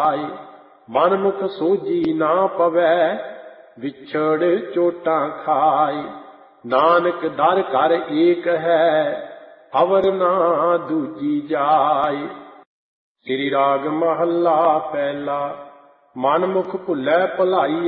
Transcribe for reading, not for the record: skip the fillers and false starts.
ਜਾਏ। ਮਨ ਮੁਖ ਸੋਝੀ ਨਾ ਪਵੈ, ਵਿਛੜ ਚੋਟਾਂ ਖਾਏ। ਨਾਨਕ ਦਰ ਘਰ ਏਕ ਹੈ, ਅਵਰ ਨਾ ਦੂਜੀ ਜਾਏ। ਸ੍ਰੀ ਰਾਗ ਮਹੱਲਾ ਪਹਿਲਾ। ਮਨ ਮੁਖ ਭੁੱਲੈ ਭੁਲਾਈ